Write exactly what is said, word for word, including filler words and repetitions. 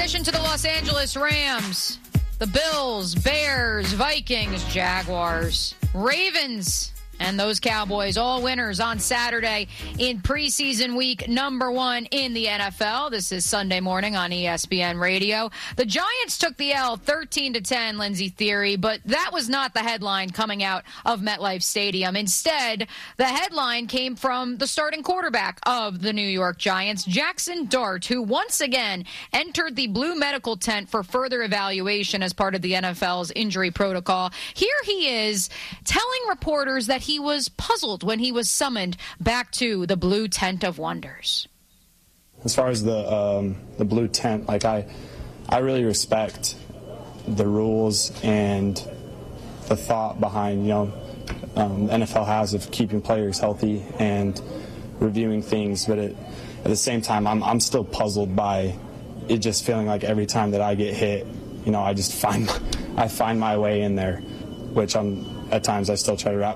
addition to the Los Angeles Rams, the Bills, Bears, Vikings, Jaguars, Ravens, and those Cowboys, all winners on Saturday in preseason week number one in the N F L. This is Sunday morning on E S P N Radio. The Giants took the L thirteen to ten, Lindsey Theory, but that was not the headline coming out of MetLife Stadium. Instead, the headline came from the starting quarterback of the New York Giants, Jackson Dart, who once again entered the blue medical tent for further evaluation as part of the N F L's injury protocol. Here he is telling reporters that he was puzzled when he was summoned back to the Blue Tent of Wonders. As far as the um, the blue tent, like I, I really respect the rules and the thought behind, you know, um, the N F L has of keeping players healthy and reviewing things. But it, at the same time, I'm I'm still puzzled by it just feeling like every time that I get hit, you know, I just find I find my way in there, which I'm at times I still try to wrap